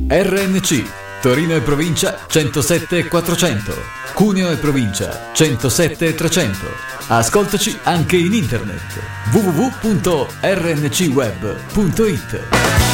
RNC Torino e provincia 107 e 400, Cuneo e provincia 107 e 300. Ascoltaci anche in internet www.rncweb.it.